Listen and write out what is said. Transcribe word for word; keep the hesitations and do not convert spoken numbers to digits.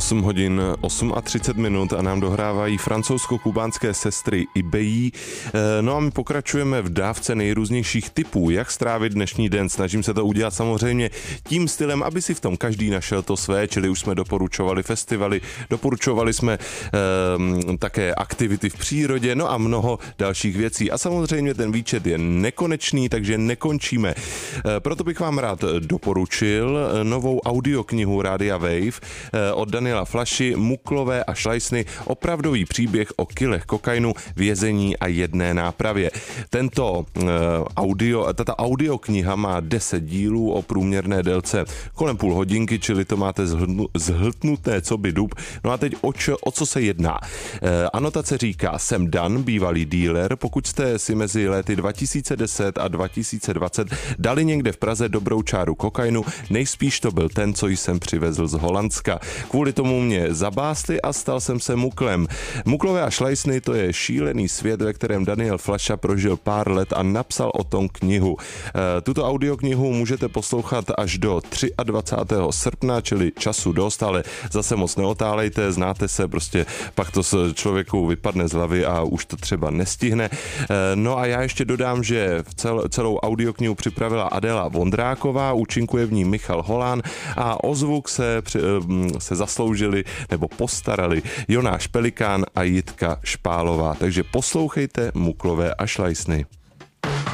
osm hodin třicet osm minut a nám dohrávají francouzsko-kubánské sestry Ibejí. No a my pokračujeme v dávce nejrůznějších typů, jak strávit dnešní den. Snažím se to udělat samozřejmě tím stylem, aby si v tom každý našel to své, čili už jsme doporučovali festivaly, doporučovali jsme um, také aktivity v přírodě, no a mnoho dalších věcí. A samozřejmě ten výčet je nekonečný, takže nekončíme. Proto bych vám rád doporučil novou audioknihu Rádia Wave od Daniela Flaši, Muklové a šlajsny, opravdový příběh o kilech kokainu, vězení a jedné nápravě. Tento audio, tato audiokniha má deset dílů o průměrné délce kolem půl hodinky, čili to máte zhltnuté co by dub. No a teď o, čo, o co se jedná? Anotace říká, jsem Dan, bývalý dealer, pokud jste si mezi lety dva tisíce deset a dva tisíce dvacet dali někde v Praze dobrou čáru kokainu, nejspíš to byl ten, co jsem přivezl z Holandska. Kvůli tomu mě zabásli a stal jsem se muklem. Muklové a šlajsny, to je šílený svět, ve kterém Daniel Flaša prožil pár let a napsal o tom knihu. E, tuto audioknihu můžete poslouchat až do dvacátého třetího srpna, čili času dost, ale zase moc neotálejte, znáte se, prostě pak to člověku vypadne z hlavy a už to třeba nestihne. E, no a já ještě dodám, že cel, celou audioknihu připravila Adela Vondráková, účinkuje v ní Michal Holán a o zvuk se, se zasloužili nebo postarali Jonáš Pelikán a Jitka Špálová. Takže poslouchejte Muklové a šlajsny.